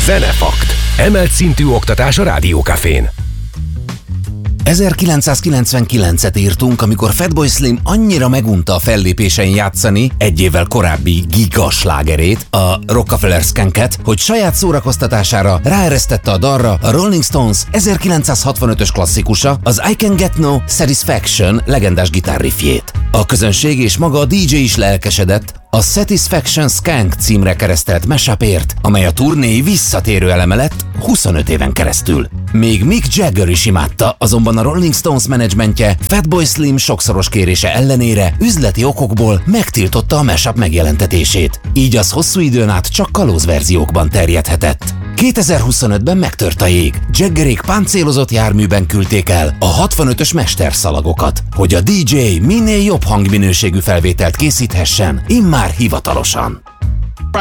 Zenefakt. Emelt szintű oktatás a Rádiókafén. 1999-et írtunk, amikor Fatboy Slim annyira megunta a fellépésein játszani egy évvel korábbi gigaslágerét, a Rockefeller Skanket, hogy saját szórakoztatására ráeresztette a dalra a Rolling Stones 1965-ös klasszikusa, az I Can Get No Satisfaction legendás gitárriffjét. A közönség és maga a DJ is lelkesedett a Satisfaction Skank címre keresztelt mashup-ért, amely a turné visszatérő eleme lett 25 éven keresztül. Még Mick Jagger is imádta, azonban a Rolling Stones menedzsmentje Fatboy Slim sokszoros kérése ellenére üzleti okokból megtiltotta a mashup megjelentetését. Így az hosszú időn át csak kalózverziókban terjedhetett. 2025-ben megtört a jég. Jaggerék páncélozott járműben küldték el a 65-ös mesterszalagokat, hogy a DJ minél jobb hangminőségű felvételt készíthessen, immár hivatalosan.